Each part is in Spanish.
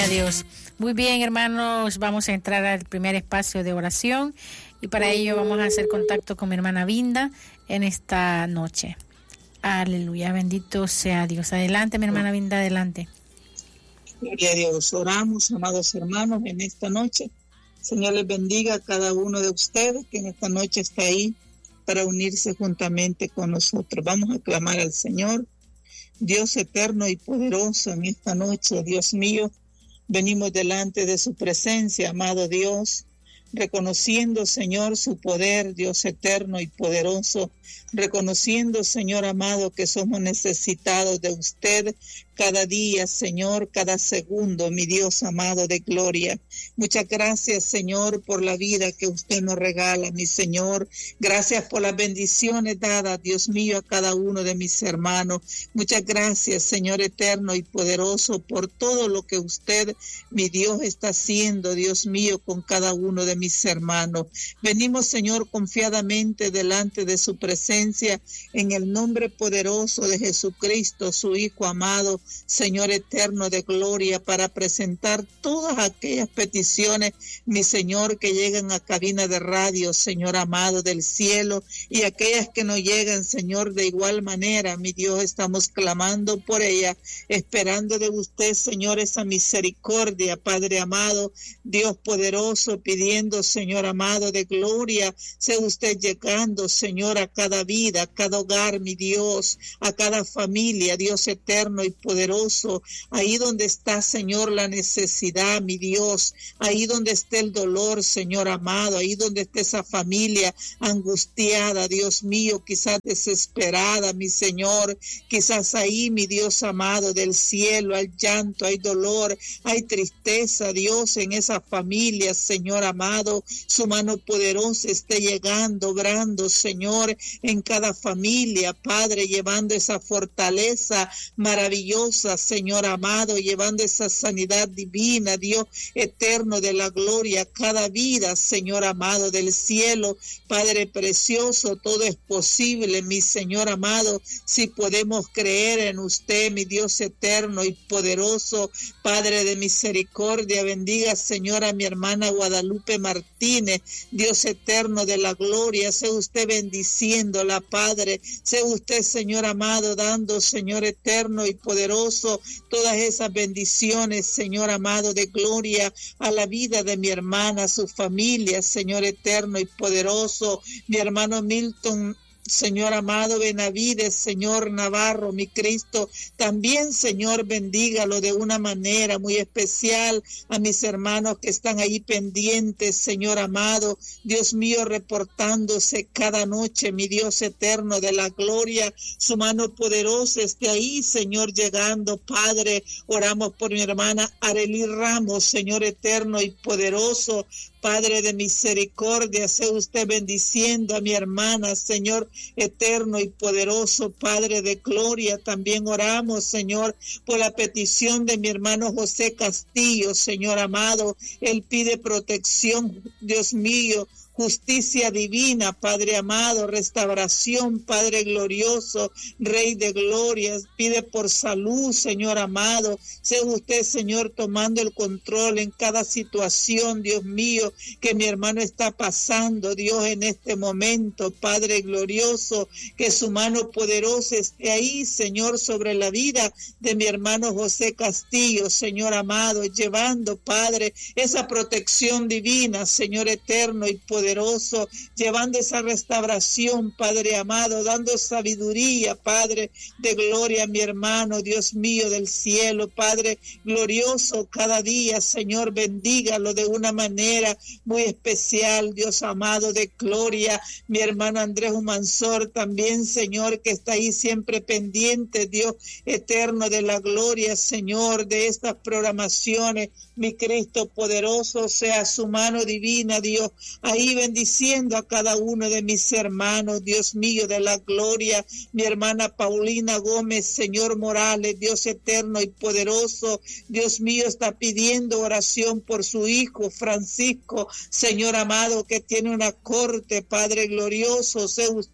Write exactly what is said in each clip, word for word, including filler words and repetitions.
Dios. Muy bien, hermanos, vamos a entrar al primer espacio de oración y para ello vamos a hacer contacto con mi hermana Vinda en esta noche. Aleluya, bendito sea Dios. Adelante, mi hermana Vinda, adelante. Gloria a Dios. Oramos, amados hermanos, en esta noche. Señor les bendiga a cada uno de ustedes que en esta noche está ahí para unirse juntamente con nosotros. Vamos a clamar al Señor, Dios eterno y poderoso, en esta noche, Dios mío. Venimos delante de su presencia, amado Dios, reconociendo, Señor, su poder, Dios eterno y poderoso, reconociendo, Señor amado, que somos necesitados de usted cada día, Señor, cada segundo, mi Dios amado de gloria. Muchas gracias, Señor, por la vida que usted nos regala, mi Señor. Gracias por las bendiciones dadas, Dios mío, a cada uno de mis hermanos. Muchas gracias, Señor eterno y poderoso, por todo lo que usted, mi Dios, está haciendo, Dios mío, con cada uno de mis hermanos. Venimos, Señor, confiadamente delante de su presencia, en el nombre poderoso de Jesucristo, su Hijo amado, Señor eterno de gloria, para presentar todas aquellas peticiones, mi Señor, que llegan a cabina de radio, Señor amado del cielo, y aquellas que no llegan, Señor, de igual manera, mi Dios, estamos clamando por ella, esperando de usted, Señor, esa misericordia, Padre amado, Dios poderoso, pidiendo, Señor amado de gloria, sea usted llegando, Señor, a cada vida, a cada hogar, mi Dios, a cada familia, Dios eterno y poderoso, poderoso, ahí donde está, Señor, la necesidad, mi Dios, ahí donde esté el dolor, Señor amado, ahí donde esté esa familia angustiada, Dios mío, quizás desesperada, mi Señor, quizás ahí, mi Dios amado del cielo, hay llanto, hay dolor, hay tristeza, Dios, en esa familia, Señor amado, su mano poderosa esté llegando, obrando, Señor, en cada familia, Padre, llevando esa fortaleza maravillosa, Señor amado, llevando esa sanidad divina, Dios eterno de la gloria, cada vida, Señor amado del cielo, Padre precioso, todo es posible, mi Señor amado, si podemos creer en usted, mi Dios eterno y poderoso, Padre de misericordia. Bendiga, Señor, a mi hermana Guadalupe Martínez, Dios eterno de la gloria, sea usted bendiciéndola, Padre, sea usted, Señor amado, dando, Señor eterno y poderoso, todas esas bendiciones, Señor amado de gloria, a la vida de mi hermana, su familia, Señor eterno y poderoso, mi hermano Milton, Señor amado Benavides, Señor Navarro, mi Cristo, también, Señor, bendígalo de una manera muy especial a mis hermanos que están ahí pendientes, Señor amado, Dios mío, reportándose cada noche, mi Dios eterno de la gloria, su mano poderosa esté ahí, Señor, llegando, Padre, oramos por mi hermana Arely Ramos, Señor eterno y poderoso, Padre de misericordia, sea usted bendiciendo a mi hermana, Señor eterno y poderoso, Padre de gloria. También oramos, Señor, por la petición de mi hermano José Castillo, Señor amado. Él pide protección, Dios mío, justicia divina, Padre amado, restauración, Padre glorioso, Rey de glorias, pide por salud, Señor amado, sea usted, Señor, tomando el control en cada situación, Dios mío, que mi hermano está pasando, Dios, en este momento, Padre glorioso, que su mano poderosa esté ahí, Señor, sobre la vida de mi hermano José Castillo, Señor amado, llevando, Padre, esa protección divina, Señor eterno y poderoso, poderoso, llevando esa restauración, Padre amado, dando sabiduría, Padre de gloria, mi hermano, Dios mío del cielo, Padre glorioso, cada día, Señor, bendígalo de una manera muy especial, Dios amado de gloria, mi hermano Andrés Humansor, también, Señor, que está ahí siempre pendiente, Dios eterno de la gloria, Señor, de estas programaciones, mi Cristo poderoso, sea su mano divina, Dios, ahí bendiciendo a cada uno de mis hermanos, Dios mío de la gloria, mi hermana Paulina Gómez, Señor Morales, Dios eterno y poderoso, Dios mío, está pidiendo oración por su hijo Francisco, Señor amado, que tiene una corte, Padre glorioso, sea usted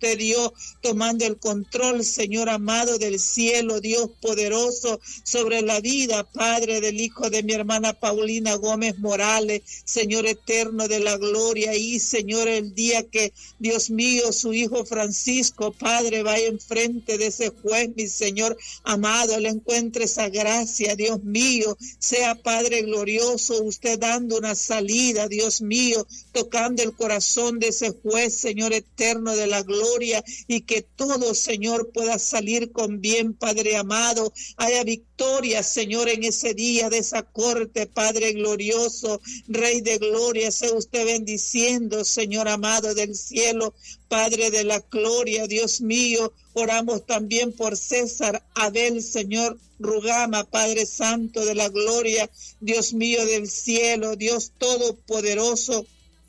usted, Dios, tomando el control, Señor amado del cielo, Dios poderoso, sobre la vida, Padre, del hijo de mi hermana Paulina Gómez Morales, Señor eterno de la gloria, y Señor, el día que, Dios mío, su hijo Francisco, Padre, vaya enfrente de ese juez, mi Señor amado, le encuentre esa gracia, Dios mío, sea Padre glorioso, usted dando una salida, Dios mío, tocando el corazón de ese juez, Señor eterno de la gloria, y que todo, Señor, pueda salir con bien, Padre amado, haya victoria, Señor, en ese día de esa corte, Padre glorioso, Rey de gloria, sea usted bendiciendo, Señor amado del cielo, Padre de la gloria, Dios mío, oramos también por César Abel, Señor Rugama, Padre santo de la gloria, Dios mío del cielo, Dios todopoderoso,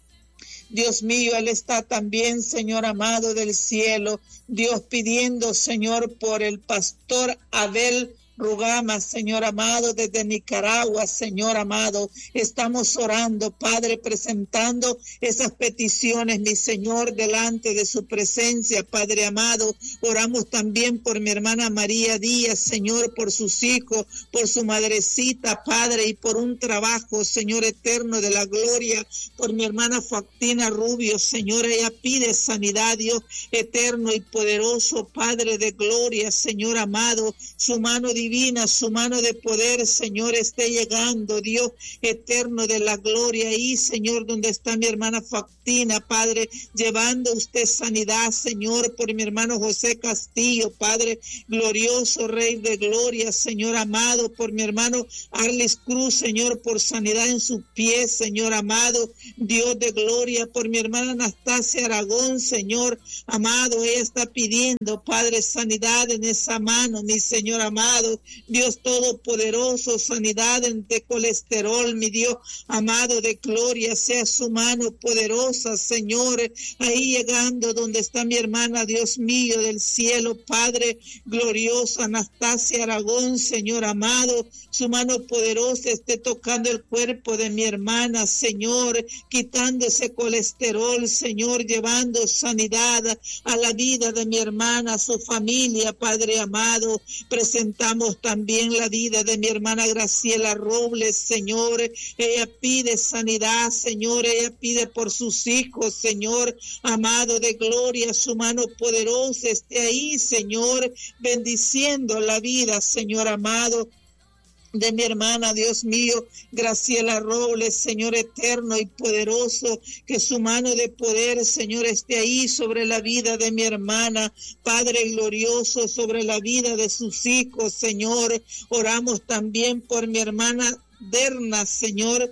Dios mío, Él está también, Señor amado del cielo, Dios pidiendo, Señor, por el pastor Abel Rugama, Señor amado, desde Nicaragua, Señor amado, estamos orando, Padre, presentando esas peticiones, mi Señor, delante de su presencia, Padre amado, oramos también por mi hermana María Díaz, Señor, por sus hijos, por su madrecita, Padre, y por un trabajo, Señor eterno de la gloria, por mi hermana Factina Rubio, Señor, ella pide sanidad, Dios eterno y poderoso, Padre de gloria, Señor amado, su mano divina, Divina, su mano de poder, Señor, esté llegando, Dios eterno de la gloria, y Señor, donde está mi hermana Factina, Padre, llevando usted sanidad, Señor, por mi hermano José Castillo, Padre glorioso, Rey de gloria, Señor amado, por mi hermano Arlis Cruz, Señor, por sanidad en sus pies, Señor amado, Dios de gloria, por mi hermana Anastasia Aragón, Señor amado, ella está pidiendo, Padre, sanidad en esa mano, mi Señor amado, Dios todopoderoso, sanidad de colesterol, mi Dios amado de gloria, sea su mano poderosa, Señor, ahí llegando donde está mi hermana, Dios mío del cielo, Padre glorioso, Anastasia Aragón, Señor amado, su mano poderosa esté tocando el cuerpo de mi hermana, Señor, quitando ese colesterol, Señor, llevando sanidad a la vida de mi hermana, a su familia, Padre amado, presentamos también la vida de mi hermana Graciela Robles, Señor, ella pide sanidad, Señor, ella pide por sus hijos, Señor, amado de gloria, su mano poderosa esté ahí, Señor, bendiciendo la vida, Señor amado, de mi hermana, Dios mío, Graciela Robles, Señor eterno y poderoso, que su mano de poder, Señor, esté ahí sobre la vida de mi hermana, Padre glorioso, sobre la vida de sus hijos, Señor. Oramos también por mi hermana Derna, Señor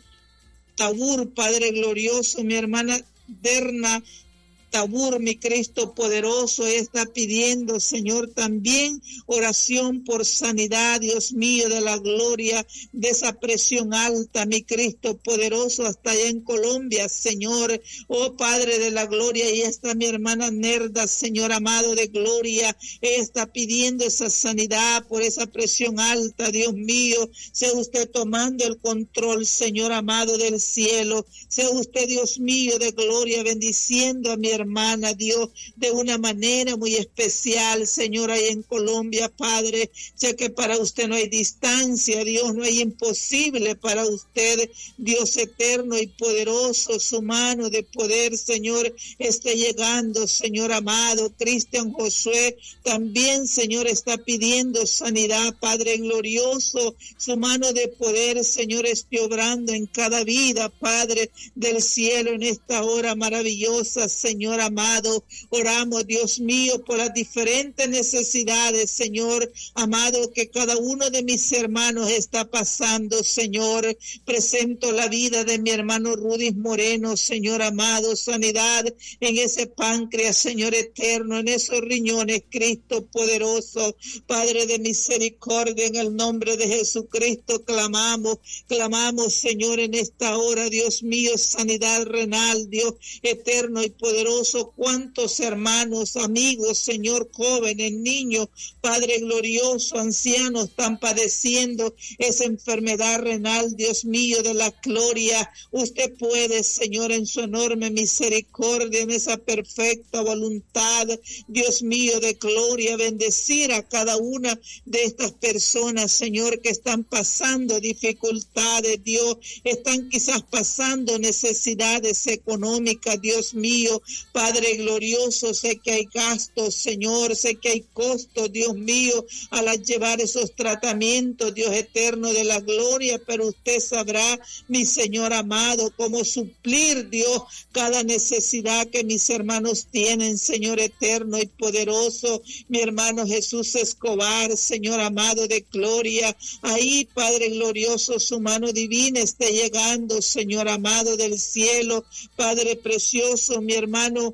Tabur, Padre glorioso, mi hermana Derna Tabur, mi Cristo poderoso, está pidiendo, Señor, también oración por sanidad, Dios mío, de la gloria, de esa presión alta, mi Cristo poderoso, hasta allá en Colombia, Señor, oh Padre de la gloria, y está mi hermana Nerda, Señor amado de gloria, ella está pidiendo esa sanidad por esa presión alta, Dios mío, sea usted tomando el control, Señor amado del cielo, sea usted, Dios mío, de gloria, bendiciendo a mi hermana, hermana, Dios, de una manera muy especial, Señor, ahí en Colombia, Padre, sé que para usted no hay distancia, Dios, no hay imposible para usted, Dios eterno y poderoso, su mano de poder, Señor, esté llegando, Señor amado, Cristian Josué, también, Señor, está pidiendo sanidad, Padre glorioso, su mano de poder, Señor, esté obrando en cada vida, Padre del cielo, en esta hora maravillosa, Señor amado, oramos, Dios mío, por las diferentes necesidades, Señor amado, que cada uno de mis hermanos está pasando, Señor. Presento la vida de mi hermano Rudy Moreno, Señor amado, sanidad en ese páncreas, Señor eterno, en esos riñones, Cristo poderoso, Padre de misericordia, en el nombre de Jesucristo clamamos, clamamos, Señor, en esta hora, Dios mío, sanidad renal, Dios eterno y poderoso, poderoso, cuántos hermanos, amigos, Señor, jóvenes, niños, Padre glorioso, ancianos, están padeciendo esa enfermedad renal, Dios mío, de la gloria. Usted puede, Señor, en su enorme misericordia, en esa perfecta voluntad, Dios mío, de gloria, bendecir a cada una de estas personas, Señor, que están pasando dificultades, Dios, están quizás pasando necesidades económicas, Dios mío, Padre glorioso, sé que hay gastos, Señor, sé que hay costos, Dios mío, al llevar esos tratamientos, Dios eterno de la gloria, pero usted sabrá, mi Señor amado, cómo suplir, Dios, cada necesidad que mis hermanos tienen, Señor eterno y poderoso, mi hermano Jesús Escobar, Señor amado de gloria, ahí, Padre glorioso, su mano divina esté llegando, Señor amado del cielo, Padre precioso, mi hermano,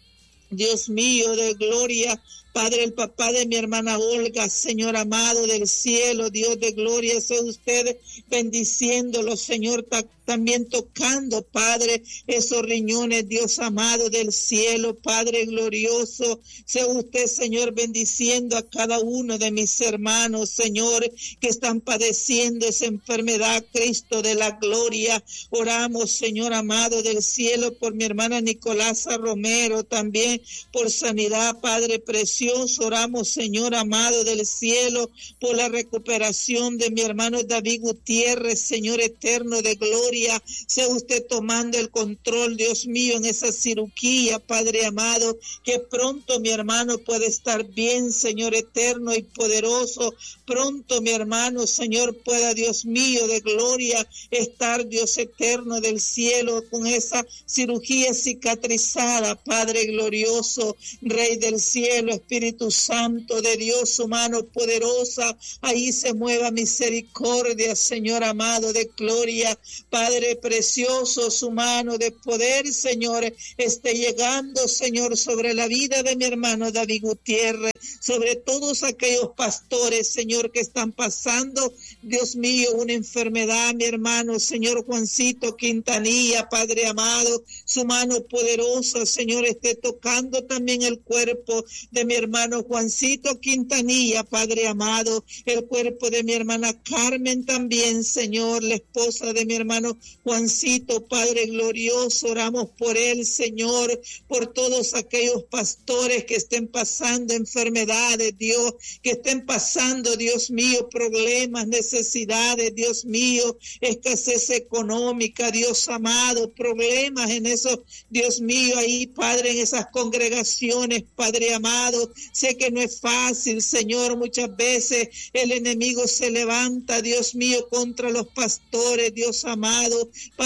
Dios mío de gloria, Padre, el papá de mi hermana Olga, Señor amado del cielo, Dios de gloria, sea usted bendiciéndolo, Señor, ta- también tocando, Padre, esos riñones, Dios amado del cielo, Padre glorioso, sea usted, Señor, bendiciendo a cada uno de mis hermanos, Señor, que están padeciendo esa enfermedad, Cristo de la gloria. Oramos, Señor amado del cielo, por mi hermana Nicolasa Romero, también por sanidad, Padre precioso. Oramos, Señor amado del cielo, por la recuperación de mi hermano David Gutiérrez, Señor eterno de gloria. Sea usted tomando el control, Dios mío, en esa cirugía, Padre amado, que pronto mi hermano puede estar bien, Señor eterno y poderoso. Pronto mi hermano, Señor, pueda, Dios mío, de gloria, estar, Dios eterno del cielo, con esa cirugía cicatrizada, Padre glorioso, Rey del cielo, Espíritu Santo de Dios, su mano poderosa, ahí se mueva misericordia, Señor amado de gloria, Padre precioso, su mano de poder, Señor, esté llegando, Señor, sobre la vida de mi hermano David Gutiérrez, sobre todos aquellos pastores, Señor, que están pasando, Dios mío, una enfermedad, mi hermano, Señor Juancito Quintanilla, Padre amado, su mano poderosa, Señor, esté tocando también el cuerpo de mi hermano Juancito Quintanilla, Padre amado, el cuerpo de mi hermana Carmen también, Señor, la esposa de mi hermano Juancito, Padre glorioso, oramos por él, Señor, por todos aquellos pastores que estén pasando enfermedades, Dios, que estén pasando, Dios mío, problemas, necesidades, Dios mío, escasez económica, Dios amado, problemas en esos, Dios mío, ahí, Padre, en esas congregaciones, Padre amado, sé que no es fácil, Señor, muchas veces el enemigo se levanta, Dios mío, contra los pastores, Dios amado,